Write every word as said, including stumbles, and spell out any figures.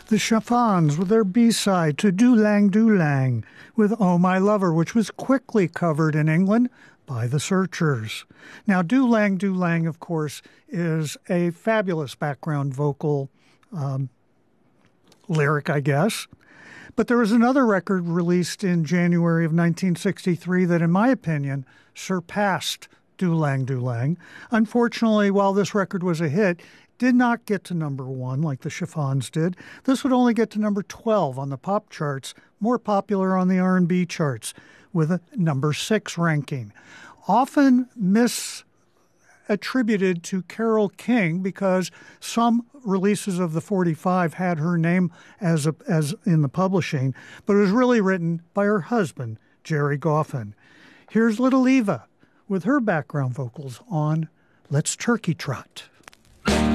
The Chiffons with their B-side to Do Lang Do Lang with Oh My Lover, which was quickly covered in England by the Searchers. Now, Do Lang Do Lang, of course, is a fabulous background vocal um, lyric, I guess. But there was another record released in January of nineteen sixty-three that, in my opinion, surpassed Do Lang Do Lang. Unfortunately, while this record was a hit, did not get to number one like the Chiffons did. This would only get to number twelve on the pop charts, more popular on the R and B charts, with a number six ranking. Often misattributed to Carole King because some releases of the forty-five had her name as a, as in the publishing, but it was really written by her husband, Gerry Goffin. Here's Little Eva with her background vocals on Let's Turkey Trot.